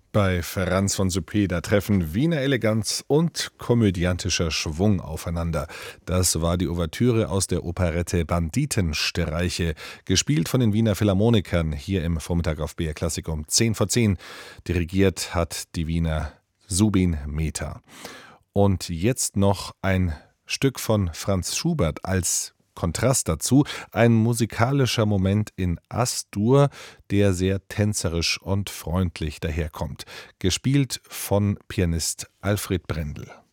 Bei Franz von Suppé, da treffen Wiener Eleganz und komödiantischer Schwung aufeinander. Das war die Ouvertüre aus der Operette Banditenstreiche, gespielt von den Wiener Philharmonikern hier im Vormittag auf BR Klassik um 10 vor 10. Dirigiert hat die Wiener Subin Mehta. Und jetzt noch ein Stück von Franz Schubert als Kontrast dazu, ein musikalischer Moment in As-Dur, der sehr tänzerisch und freundlich daherkommt, gespielt von Pianist Alfred Brendel.